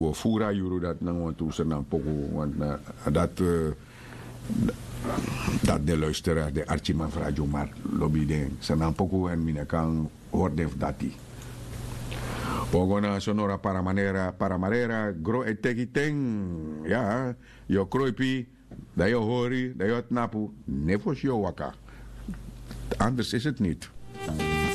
we fura juru dat nang want toen ze dan poco want dat de luisteraar de Archieman Frajo maar lobby den ze dan poco en mina kan hoorde dat die Pogona sonora para manera gro etekiteng ja yo kroipi dat je hori dat je het napu nefos yo waka anders is het niet.